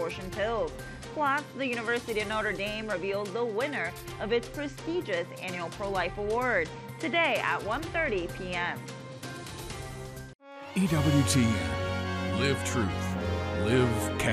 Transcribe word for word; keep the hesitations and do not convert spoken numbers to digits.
abortion pills. Plus, the University of Notre Dame reveals the winner of its prestigious annual Pro-Life Award today at one thirty p m E W T N. Live truth. Live Catholic.